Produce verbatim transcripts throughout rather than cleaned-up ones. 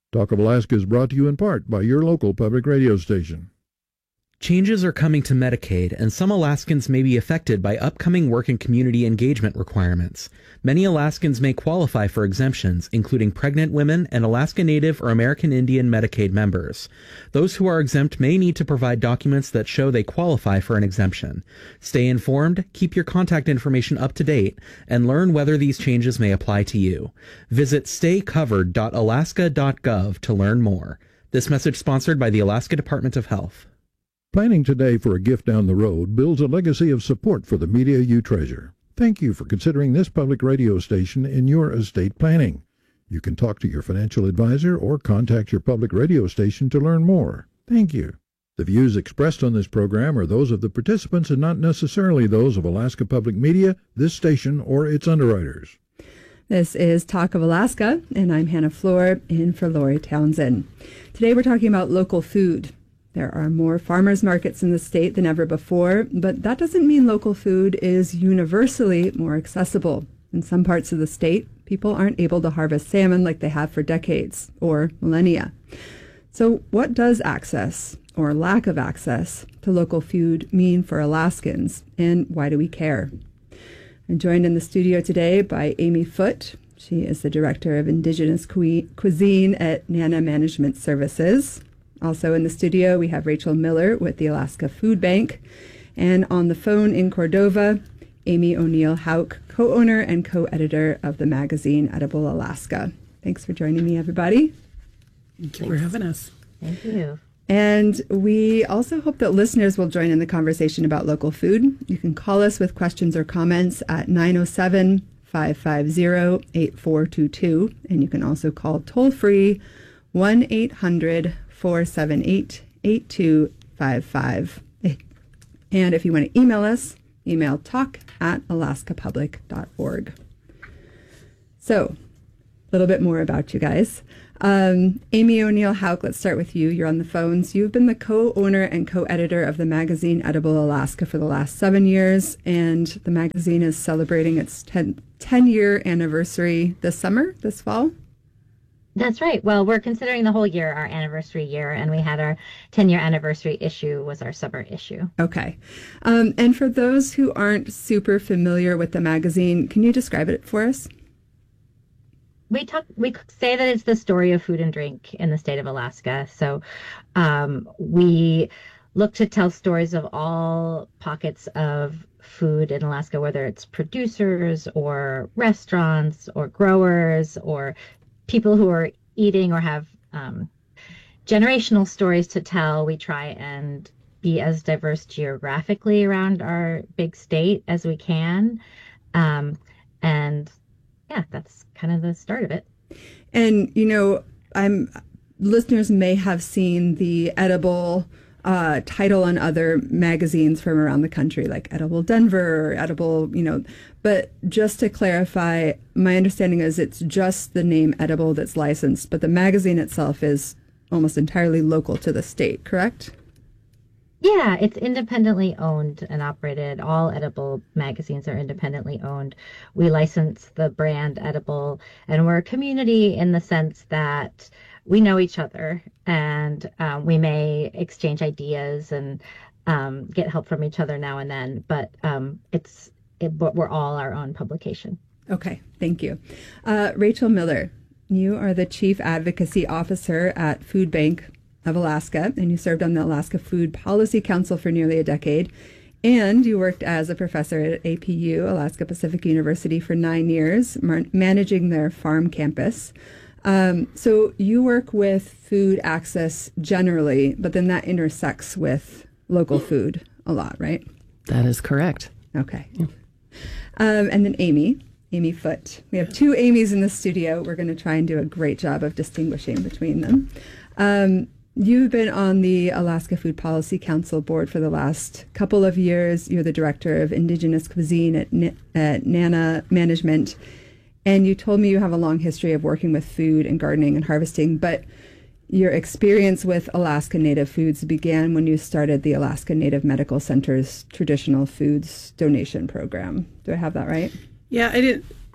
Talk of Alaska is brought to you in part by your local public radio station. Changes are coming to Medicaid, and some Alaskans may be affected by upcoming work and community engagement requirements. Many Alaskans may qualify for exemptions, including pregnant women and Alaska Native or American Indian Medicaid members. Those who are exempt may need to provide documents that show they qualify for an exemption. Stay informed, keep your contact information up to date, and learn whether these changes may apply to you. Visit stay covered dot alaska dot gov to learn more. This message sponsored by the Alaska Department of Health. Planning today for a gift down the road builds a legacy of support for the media you treasure. Thank you for considering this public radio station in your estate planning. You can talk to your financial advisor or contact your public radio station to learn more. Thank you. The views expressed on this program are those of the participants and not necessarily those of Alaska Public Media, this station, or its underwriters. This is Talk of Alaska, and I'm Hannah Floor, in for Lori Townsend. Today we're talking about local food. There are more farmers markets in the state than ever before, but that doesn't mean local food is universally more accessible. In some parts of the state, people aren't able to harvest salmon like they have for decades or millennia. So what does access, or lack of access, to local food mean for Alaskans, and why do we care? I'm joined in the studio today by Amy Foote. She is the Director of Indigenous Cuisine at NANA Management Services. Also in the studio, we have Rachel Miller with the Alaska Food Bank. And on the phone in Cordova, Amy O'Neill Hauk, co-owner and co-editor of the magazine Edible Alaska. Thanks for joining me, everybody. Thank you for having us. Thank you. And we also hope that listeners will join in the conversation about local food. You can call us with questions or comments at nine oh seven, five five zero, eight four two two. And you can also call toll-free one eight hundred, four seven eight, eight two five five. And if you want to email us, email talk at alaska public dot org. So, a little bit more about you guys. Um, Amy O'Neill Hauk, let's start with you. You're on the phones. You've been the co-owner and co-editor of the magazine Edible Alaska for the last seven years, and the magazine is celebrating its ten-year anniversary this summer, this fall. That's right. Well, we're considering the whole year our anniversary year, and we had our ten-year anniversary issue was our summer issue. Okay. Um, and for those who aren't super familiar with the magazine, can you describe it for us? We talk. We say that it's the story of food and drink in the state of Alaska. So um, we look to tell stories of all pockets of food in Alaska, whether it's producers or restaurants or growers or people who are eating or have um, generational stories to tell. We try and be as diverse geographically around our big state as we can. Um, and yeah, that's kind of the start of it. And, you know, I'm listeners may have seen the Edible uh, title on other magazines from around the country, like Edible Denver or Edible, you know. But just to clarify, my understanding is it's just the name Edible that's licensed, but the magazine itself is almost entirely local to the state, correct? Yeah, it's independently owned and operated. All Edible magazines are independently owned. We license the brand Edible, and we're a community in the sense that we know each other, and um, we may exchange ideas and um, get help from each other now and then, but um, it's it, we're all our own publication. Okay, thank you. Uh, Rachel Miller, you are the Chief Advocacy Officer at Food Bank of Alaska, and you served on the Alaska Food Policy Council for nearly a decade, and you worked as a professor at A P U, Alaska Pacific University, for nine years, mar- managing their farm campus. Um, so you work with food access generally, but then that intersects with local food a lot, right? That is correct. Okay. Yeah. Um, and then Amy, Amy Foote. We have two Amy's in the studio. We're going to try and do a great job of distinguishing between them. Um, You've been on the Alaska Food Policy Council board for the last couple of years. You're the director of Indigenous Cuisine at, N- at NANA Management. And you told me you have a long history of working with food and gardening and harvesting, but your experience with Alaska Native foods began when you started the Alaska Native Medical Center's Traditional Foods Donation Program. Do I have that right? Yeah, I didn't.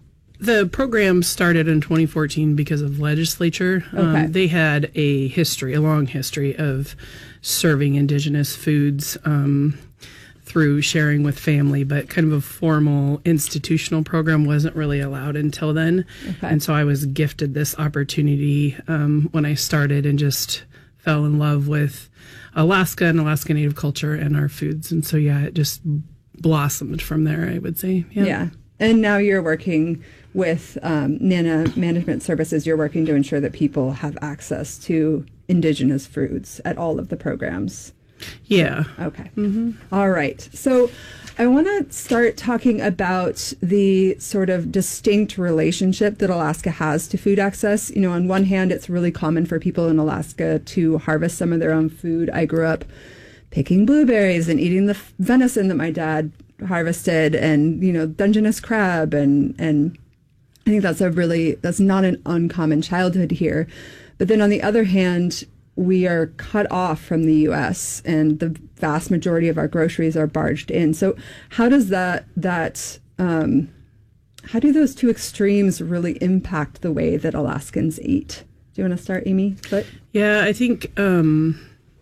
the program started in twenty fourteen because of legislature. Okay. Um, they had a history, a long history of serving indigenous foods um, through sharing with family, but kind of a formal institutional program wasn't really allowed until then. Okay. And so I was gifted this opportunity um, when I started and just fell in love with Alaska and Alaska Native culture and our foods. And so, yeah, it just blossomed from there, I would say. Yeah. Yeah. And now you're working with um, NANA Management Services. You're working to ensure that people have access to indigenous foods at all of the programs. Yeah. Okay. Mm-hmm. All right. So I want to start talking about the sort of distinct relationship that Alaska has to food access. You know, on one hand, it's really common for people in Alaska to harvest some of their own food. I grew up picking blueberries and eating the venison that my dad harvested, and, you know, Dungeness crab, and and I think that's a really that's not an uncommon childhood here. But then on the other hand, we are cut off from the U S and the vast majority of our groceries are barged in. So how does that that um, how do those two extremes really impact the way that Alaskans eat? Do you want to start, Amy? But yeah, I think um,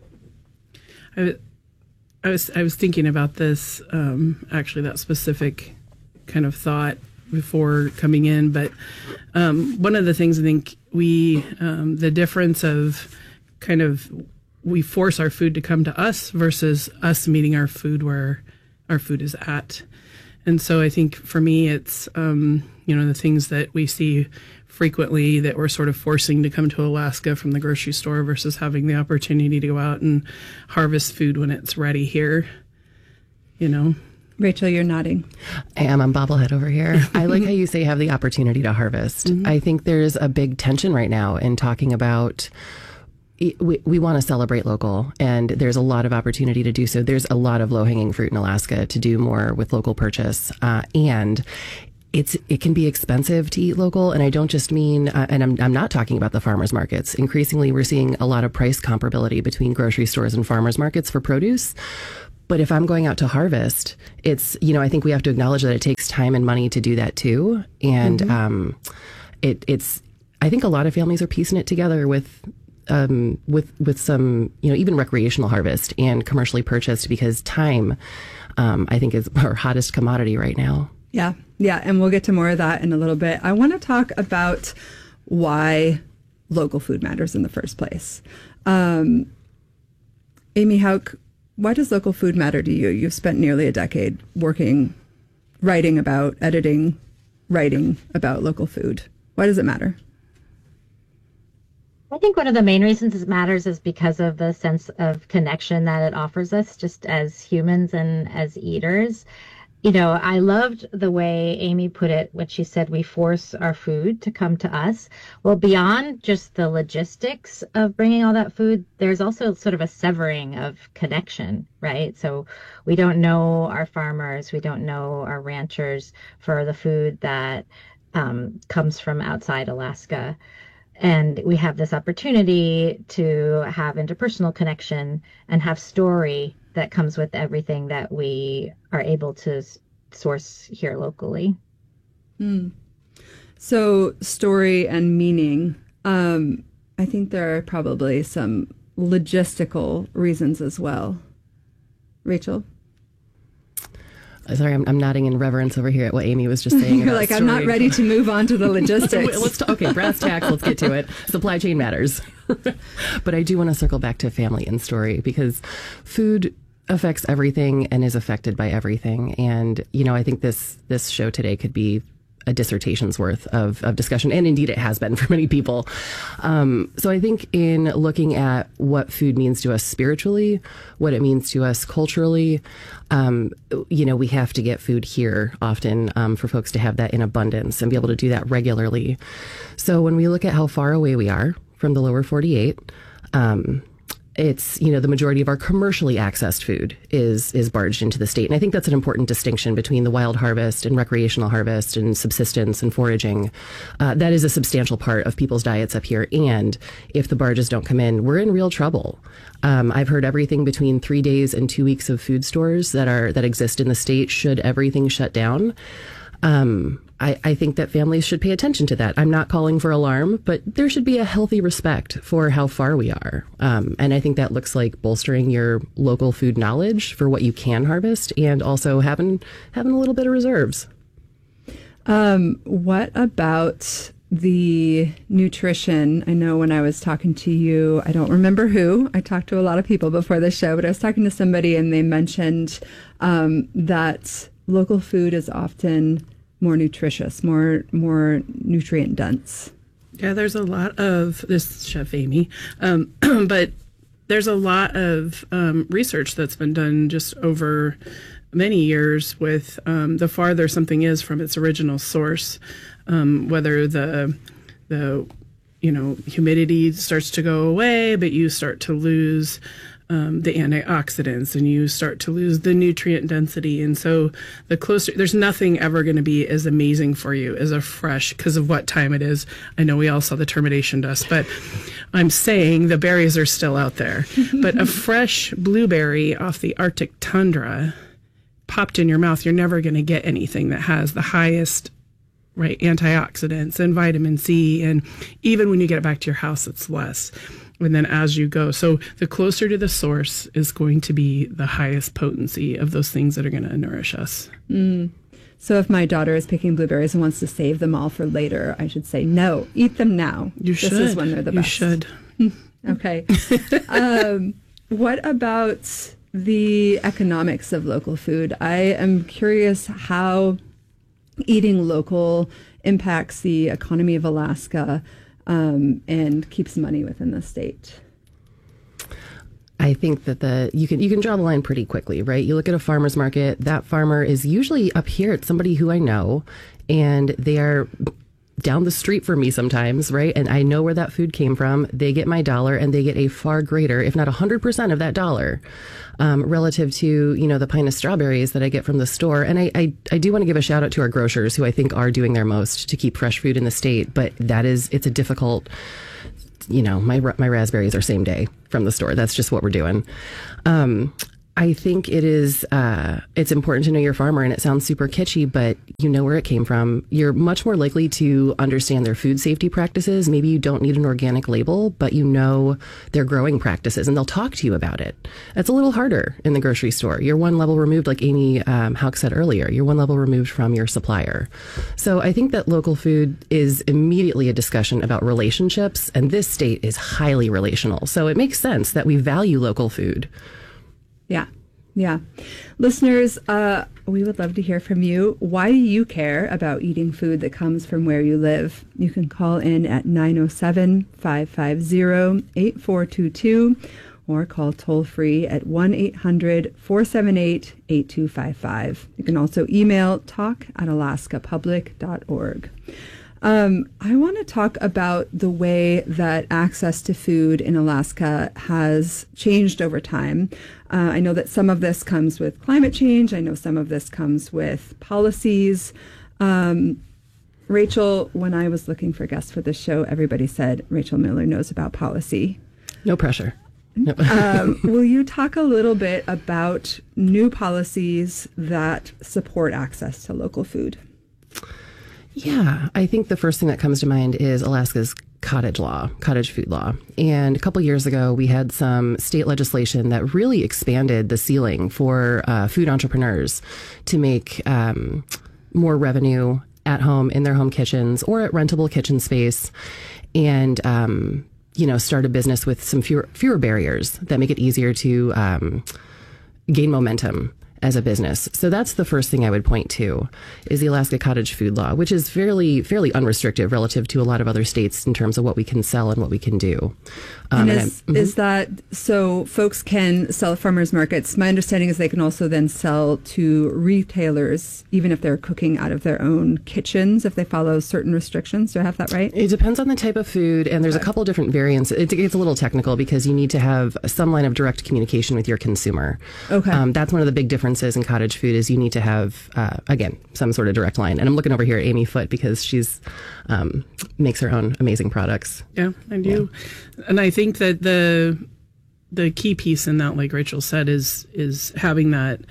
I, I was I was thinking about this um, actually, that specific kind of thought before coming in. But um, one of the things I think we um, the difference of kind of we force our food to come to us versus us meeting our food where our food is at. And so I think for me, it's, um, you know, the things that we see frequently that we're sort of forcing to come to Alaska from the grocery store versus having the opportunity to go out and harvest food when it's ready here, you know. Rachel, you're nodding. I am. I'm bobblehead over here. I like how you say have the opportunity to harvest. Mm-hmm. I think there's a big tension right now in talking about we, we want to celebrate local, and there's a lot of opportunity to do so. There's a lot of low-hanging fruit in Alaska to do more with local purchase. Uh, and it's it can be expensive to eat local. And I don't just mean, uh, and I'm, I'm not talking about the farmers markets. Increasingly, we're seeing a lot of price comparability between grocery stores and farmers markets for produce. But if I'm going out to harvest, it's, you know, I think we have to acknowledge that it takes time and money to do that too. And mm-hmm. um, it, it's, I think a lot of families are piecing it together with Um, with with some, you know, even recreational harvest and commercially purchased, because time, um, I think, is our hottest commodity right now. Yeah, yeah, and we'll get to more of that in a little bit. I want to talk about why local food matters in the first place. Um, Amy, how why does local food matter to you? You've spent nearly a decade working, writing about, editing, writing about local food. Why does it matter? I think one of the main reasons it matters is because of the sense of connection that it offers us just as humans and as eaters. You know, I loved the way Amy put it when she said we force our food to come to us. Well, beyond just the logistics of bringing all that food, there's also sort of a severing of connection, right? So we don't know our farmers, we don't know our ranchers for the food that um, comes from outside Alaska. And we have this opportunity to have interpersonal connection and have story that comes with everything that we are able to source here locally. Mm. So story and meaning. Um, I think there are probably some logistical reasons as well. Rachel? Sorry, I'm, I'm nodding in reverence over here at what Amy was just saying. You're about like, story. I'm not ready to move on to the logistics. let's t- okay, brass tacks. Let's get to it. Supply chain matters. But I do want to circle back to family and story, because food affects everything and is affected by everything. And, you know, I think this this show today could be a dissertation's worth of, of discussion. And indeed, it has been for many people. Um, so I think in looking at what food means to us spiritually, what it means to us culturally, um, you know, we have to get food here often um, for folks to have that in abundance and be able to do that regularly. So when we look at how far away we are from the lower forty-eight, um, it's, you know, the majority of our commercially accessed food is is barged into the state. And I think that's an important distinction between the wild harvest and recreational harvest and subsistence and foraging. Uh, that is a substantial part of people's diets up here. And if the barges don't come in, we're in real trouble. Um, I've heard everything between three days and two weeks of food stores that are that exist in the state should everything shut down. Um, I, I think that families should pay attention to that. I'm not calling for alarm, but there should be a healthy respect for how far we are. Um, and I think that looks like bolstering your local food knowledge for what you can harvest, and also having having a little bit of reserves. Um, what about the nutrition? I know when I was talking to you, I don't remember who, I talked to a lot of people before the show, but I was talking to somebody and they mentioned um, that local food is often more nutritious, more more nutrient dense. Yeah, there's a lot of this is Chef Amy, um, but there's a lot of um, research that's been done just over many years with um, the farther something is from its original source, um, whether the the you know humidity starts to go away, but you start to lose um, the antioxidants and you start to lose the nutrient density. And so the closer, there's nothing ever going to be as amazing for you as a fresh, because of what time it is. I know we all saw the termination dust, but I'm saying the berries are still out there. But a fresh blueberry off the Arctic tundra popped in your mouth, you're never going to get anything that has the highest right antioxidants and vitamin C. And even when you get it back to your house, it's less. And then as you go, so the closer to the source is going to be the highest potency of those things that are going to nourish us. Mm. So if my daughter is picking blueberries and wants to save them all for later, I should say, no, eat them now. You should. This is when they're the you best. should. Okay. um, what about the economics of local food? I am curious how eating local impacts the economy of Alaska um, and keeps money within the state. I think that the you can you can draw the line pretty quickly, right? You look at a farmer's market, that farmer is usually up here. It's somebody who I know, and they are down the street from me sometimes, right? And I know where that food came from. They get my dollar, and they get a far greater, if not one hundred percent of that dollar, um, relative to, you know, the pint of strawberries that I get from the store. And I, I, I do want to give a shout out to our grocers, who I think are doing their most to keep fresh food in the state. But that is, it's a difficult, you know, my my raspberries are same day from the store. That's just what we're doing. Um, I think it is, uh, it's important to know your farmer, and it sounds super kitschy, but you know where it came from. You're much more likely to understand their food safety practices. Maybe you don't need an organic label, but you know their growing practices, and they'll talk to you about it. That's a little harder in the grocery store. You're one level removed, like Amy um, Hauk said earlier. You're one level removed from your supplier. So I think that local food is immediately a discussion about relationships, and this state is highly relational. So it makes sense that we value local food. Yeah. Yeah. Listeners, uh, we would love to hear from you. Why do you care about eating food that comes from where you live? You can call in at nine oh seven, five five zero, eight four two two or call toll free at one eight hundred, four seven eight, eight two five five. You can also email talk at alaska public dot org. Um, I want to talk about the way that access to food in Alaska has changed over time. Uh, I know that some of this comes with climate change. I know some of this comes with policies. Um, Rachel, when I was looking for guests for this show, everybody said Rachel Miller knows about policy. No pressure. No. um, will you talk a little bit about new policies that support access to local food? Yeah, I think the first thing that comes to mind is Alaska's cottage law, cottage food law. And a couple years ago, we had some state legislation that really expanded the ceiling for uh, food entrepreneurs to make um, more revenue at home in their home kitchens or at rentable kitchen space, and um, you know, start a business with some fewer, fewer barriers that make it easier to um, gain momentum as a business. So that's the first thing I would point to, is the Alaska Cottage Food Law, which is fairly fairly unrestrictive relative to a lot of other states in terms of what we can sell and what we can do. Um, and and is, mm-hmm. is that so folks can sell at farmers markets? My understanding is they can also then sell to retailers, even if they're cooking out of their own kitchens, if they follow certain restrictions. Do I have that right? It depends on the type of food, and there's okay. a couple different variants. It gets a little technical because you need to have some line of direct communication with your consumer. Okay. Um, that's one of the big differences in cottage food, is you need to have, uh, again, some sort of direct line. And I'm looking over here at Amy Foote because she's um, makes her own amazing products. Yeah, I do. Yeah. And I think that the the key piece in that, like Rachel said, is is having that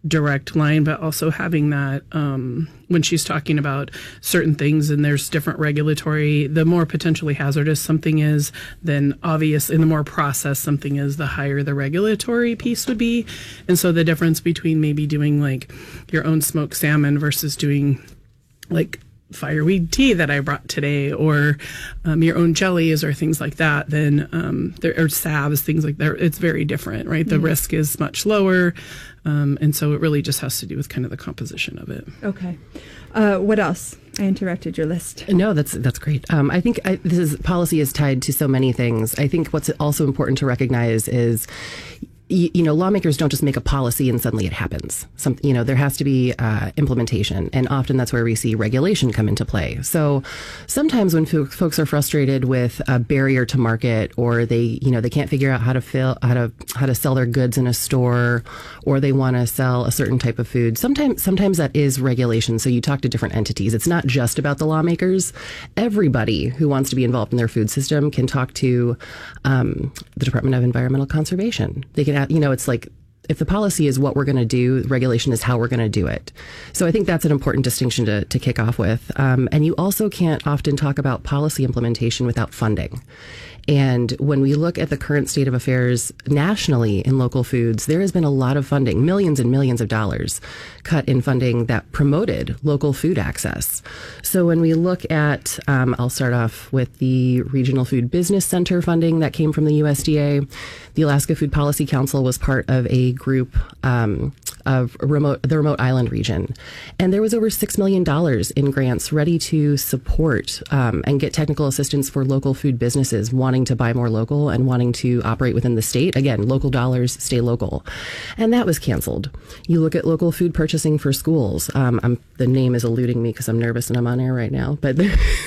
direct line, but also having that um, when she's talking about certain things and there's different regulatory, the more potentially hazardous something is, then obvious, and the more processed something is, the higher the regulatory piece would be. And so the difference between maybe doing like your own smoked salmon versus doing like fireweed tea that I brought today, or um, your own jellies or things like that, then um, there or salves, things like that. It's very different, right? The mm-hmm. risk is much lower, um, and so it really just has to do with kind of the composition of it. Okay. Uh, what else? I interrupted your list. No, that's that's great. Um, I think I, this is policy is tied to so many things. I think what's also important to recognize is, you, you know, lawmakers don't just make a policy and suddenly it happens. Some, you know, there has to be uh, implementation, and often that's where we see regulation come into play. So sometimes when fo- folks are frustrated with a barrier to market, or they, you know, they can't figure out how to fill, how to how to sell their goods in a store, or they want to sell a certain type of food. Sometimes sometimes that is regulation. So you talk to different entities. It's not just about the lawmakers. Everybody who wants to be involved in their food system can talk to um, the Department of Environmental Conservation. They can, you know, it's like, if the policy is what we're going to do, regulation is how we're going to do it. So I think that's an important distinction to, to kick off with. Um, and you also can't often talk about policy implementation without funding. And when we look at the current state of affairs nationally in local foods, there has been a lot of funding, millions and millions of dollars cut in funding that promoted local food access. So when we look at, um, I'll start off with the Regional Food Business Center funding that came from the U S D A. The Alaska Food Policy Council was part of a group um, of remote, the remote island region. And there was over six million dollars in grants ready to support um, and get technical assistance for local food businesses wanting to buy more local and wanting to operate within the state. Again, local dollars stay local. And that was canceled. You look at local food purchasing for schools. Um, I'm, the name is eluding me because I'm nervous and I'm on air right now. But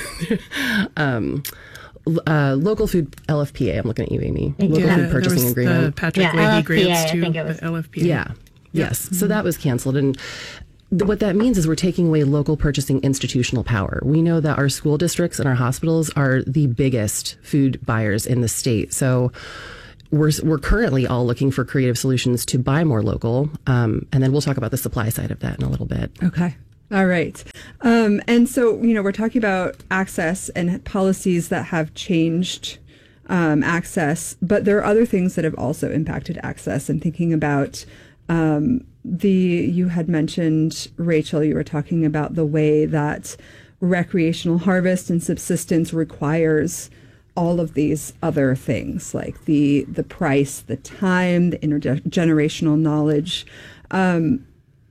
um, Uh, local food L F P A. I'm looking at you, Amy. Local yeah, food purchasing there was agreement. The Patrick yeah, Leahy L F P A, grants too. I think it was. L F P A. Yeah. Yes. Mm-hmm. So that was canceled. And th- what that means is we're taking away local purchasing institutional power. We know that our school districts and our hospitals are the biggest food buyers in the state. So we're we're currently all looking for creative solutions to buy more local. Um, and then we'll talk about the supply side of that in a little bit. Okay. All right. Um, and so, you know, we're talking about access and policies that have changed um, access, but there are other things that have also impacted access. And thinking about um, the, you had mentioned, Rachel, you were talking about the way that recreational harvest and subsistence requires all of these other things, like the the price, the time, the intergenerational knowledge. Um,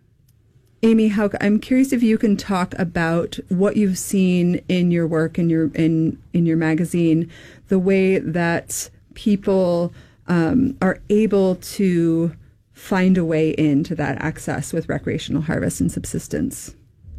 Amy, how, I'm curious if you can talk about what you've seen in your work in your in in your magazine, the way that people um, are able to find a way into that access with recreational harvest and subsistence.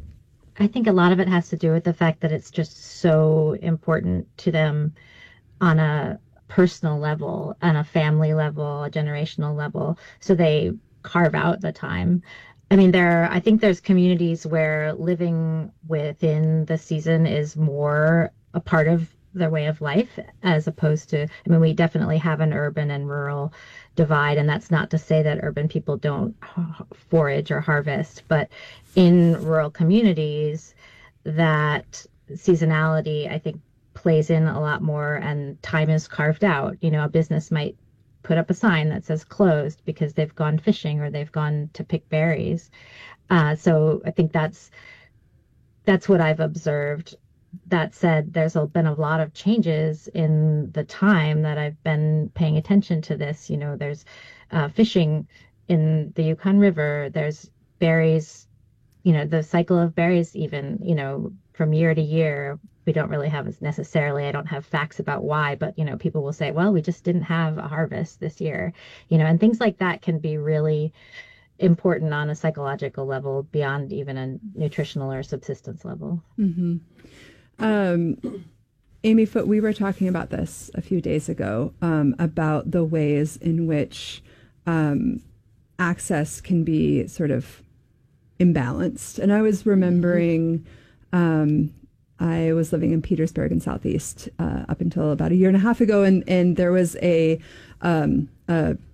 I think a lot of it has to do with the fact that it's just so important to them on a personal level, on a family level, a generational level. So they carve out the time. I mean, there, I think there's communities where living within the season is more a part of their way of life, as opposed to, I mean, we definitely have an urban and rural divide, and that's not to say that urban people don't forage or harvest, but in rural communities, that seasonality, I think, plays in a lot more, and time is carved out. You know, a business might put up a sign that says closed because they've gone fishing or they've gone to pick berries. Uh, so I think that's that's what I've observed. That said, there's been a lot of changes in the time that I've been paying attention to this. You know, there's uh, fishing in the Yukon River. There's berries, you know, the cycle of berries even, you know, from year to year. We don't really have as necessarily, I don't have facts about why, but, you know, people will say, well, we just didn't have a harvest this year, you know, and things like that can be really important on a psychological level beyond even a nutritional or subsistence level. Mm-hmm. Um, Amy Foote, we were talking about this a few days ago, um, about the ways in which um, access can be sort of imbalanced. And I was remembering, um, I was living in Petersburg in Southeast uh, up until about a year and a half ago, and, and there was a, um, a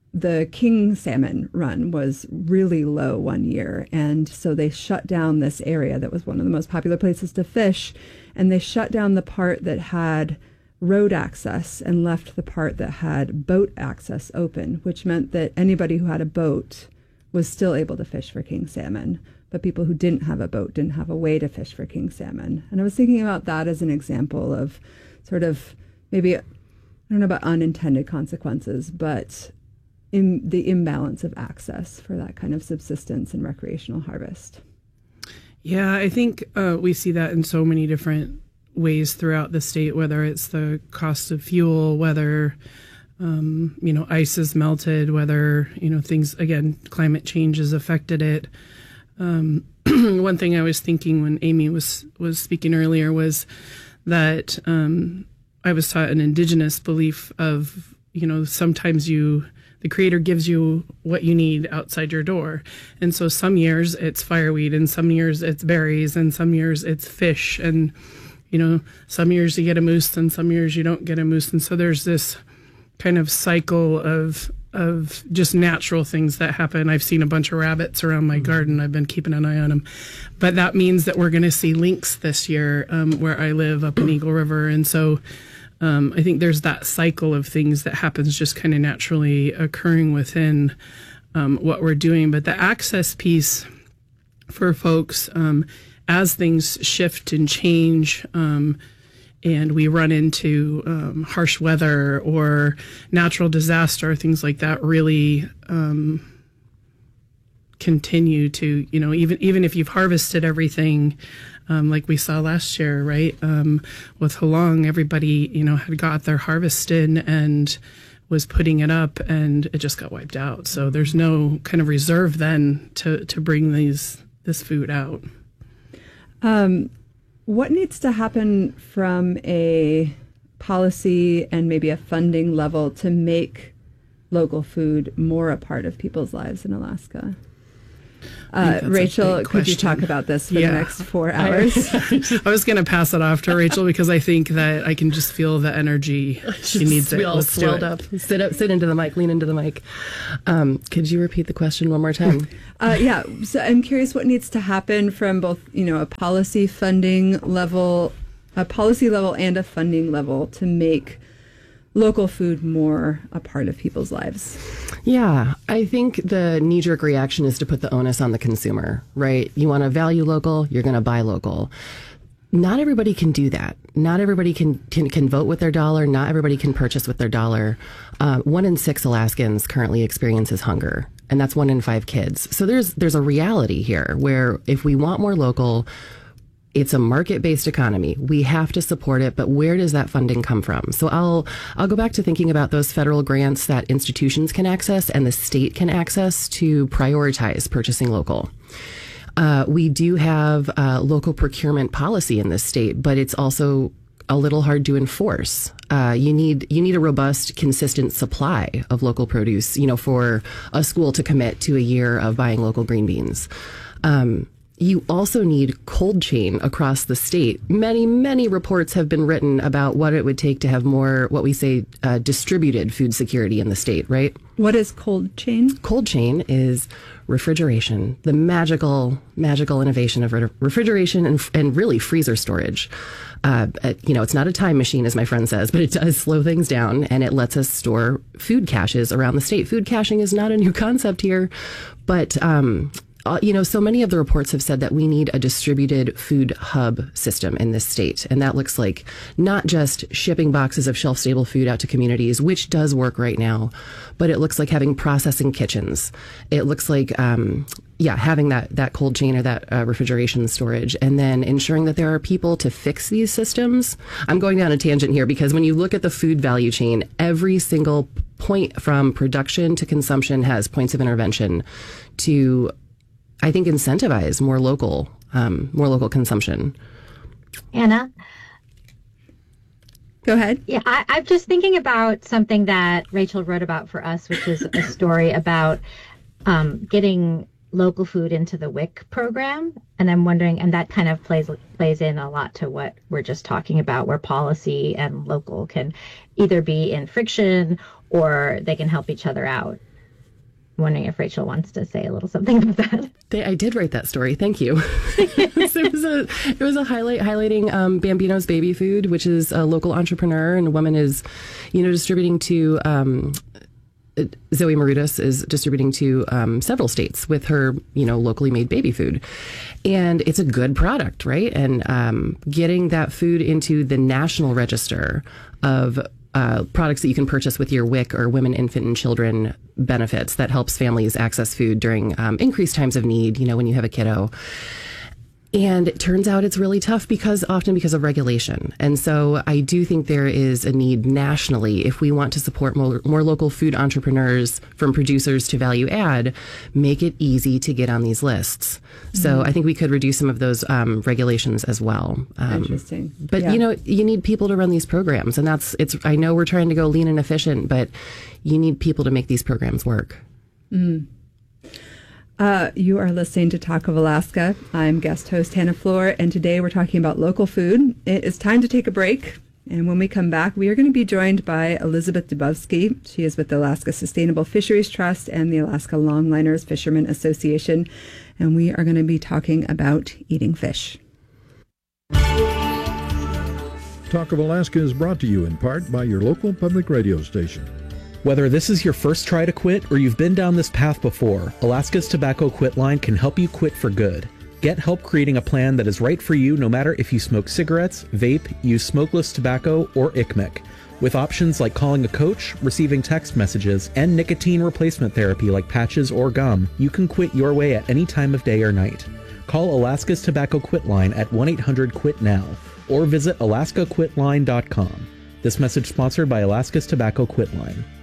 the king salmon run was really low one year. And so they shut down this area that was one of the most popular places to fish. And they shut down the part that had road access and left the part that had boat access open, which meant that anybody who had a boat was still able to fish for king salmon. But people who didn't have a boat didn't have a way to fish for king salmon. And I was thinking about that as an example of sort of maybe, I don't know about unintended consequences, but in the imbalance of access for that kind of subsistence and recreational harvest. Yeah, I think uh, we see that in so many different ways throughout the state, whether it's the cost of fuel, whether, um, you know, ice is melted, whether, you know, things, again, climate change has affected it. Um, one thing I was thinking when Amy was, was speaking earlier was that um, I was taught an indigenous belief of, you know, sometimes you, the creator gives you what you need outside your door. And so some years it's fireweed, and some years it's berries, and some years it's fish. And, you know, some years you get a moose and some years you don't get a moose. And so there's this kind of cycle of of just natural things that happen. I've seen a bunch of rabbits around my garden. I've been keeping an eye on them. But that means that we're going to see lynx this year um, where I live up in Eagle River. And so um, I think there's that cycle of things that happens just kind of naturally occurring within um, what we're doing. But the access piece for folks, um, as things shift and change, um, and we run into um, harsh weather or natural disaster, things like that, really um, continue to, you know, even even if you've harvested everything, um, like we saw last year, right? Um, with Halong, everybody, you know, had got their harvest in and was putting it up, and it just got wiped out. So there's no kind of reserve then to to bring these this food out. Um. What needs to happen from a policy and maybe a funding level to make local food more a part of people's lives in Alaska? Uh, Rachel, could you talk about this for yeah. the next four hours? I, I was going to pass it off to Rachel because I think that I can just feel the energy. She needs it. Let's do it. Up. Sit up, sit into the mic, lean into the mic. Um, could you repeat the question one more time? uh, yeah. So I'm curious what needs to happen from both, you know, a policy funding level, a policy level and a funding level to make local food more a part of people's lives. Yeah, I think the knee-jerk reaction is to put the onus on the consumer, right? You want to value local, you're going to buy local. Not everybody can do that. Not everybody can, can, can vote with their dollar. Not everybody can purchase with their dollar. Uh, one in six Alaskans currently experiences hunger, and that's one in five kids. So there's there's a reality here where if we want more local, it's a market-based economy. We have to support it, but where does that funding come from? So I'll I'll go back to thinking about those federal grants that institutions can access and the state can access to prioritize purchasing local. Uh, we do have uh, local procurement policy in this state, but it's also a little hard to enforce. Uh, you need you need a robust, consistent supply of local produce, you know, for a school to commit to a year of buying local green beans. Um, You also need cold chain across the state. Many, many reports have been written about what it would take to have more, what we say, uh, distributed food security in the state, right? What is cold chain? Cold chain is refrigeration, the magical, magical innovation of re- refrigeration and, and really freezer storage. Uh, you know, it's not a time machine, as my friend says, but it does slow things down, and it lets us store food caches around the state. Food caching is not a new concept here, but um, Uh, you know, so many of the reports have said that we need a distributed food hub system in this state. And that looks like not just shipping boxes of shelf-stable food out to communities, which does work right now, but it looks like having processing kitchens. It looks like, um, yeah, having that, that cold chain or that uh, refrigeration storage, and then ensuring that there are people to fix these systems. I'm going down a tangent here because when you look at the food value chain, every single point from production to consumption has points of intervention to, I think, incentivize more local, um, more local consumption. Anna? Go ahead. Yeah, I, I'm just thinking about something that Rachel wrote about for us, which is a story about um, getting local food into the W I C program. And I'm wondering, and that kind of plays plays in a lot to what we're just talking about, where policy and local can either be in friction or they can help each other out. wondering if Rachel wants to say a little something about that. They, I did write that story. Thank you. It was a it was a highlight highlighting um, Bambino's Baby Food, which is a local entrepreneur, and a woman is, you know, distributing to. Um, Zoe Marudas is distributing to um, several states with her, you know, locally made baby food. And it's a good product, right? And um, getting that food into the national register of uh, products that you can purchase with your W I C or Women, Infant, and Children benefits that helps families access food during um, increased times of need, you know, when you have a kiddo. And it turns out it's really tough because often because of regulation. And so I do think there is a need nationally, if we want to support more, more local food entrepreneurs from producers to value add, make it easy to get on these lists. Mm-hmm. So I think we could reduce some of those um, regulations as well. Um, Interesting. But, yeah. you know, you need people to run these programs. And that's, it's, I know we're trying to go lean and efficient, but you need people to make these programs work. Mm. Uh, you are listening to Talk of Alaska. I'm guest host Hannah Floor, and today we're talking about local food. It is time to take a break, and when we come back, we are going to be joined by Elizabeth Dubovsky. She is with the Alaska Sustainable Fisheries Trust and the Alaska Longliners Fishermen Association, and we are going to be talking about eating fish. Talk of Alaska is brought to you in part by your local public radio station. Whether this is your first try to quit or you've been down this path before, Alaska's Tobacco Quit Line can help you quit for good. Get help creating a plan that is right for you no matter if you smoke cigarettes, vape, use smokeless tobacco, or I C M E C. With options like calling a coach, receiving text messages, and nicotine replacement therapy like patches or gum, you can quit your way at any time of day or night. Call Alaska's Tobacco Quit Line at one eight hundred quit now or visit alaska quit line dot com. This message sponsored by Alaska's Tobacco Quit Line.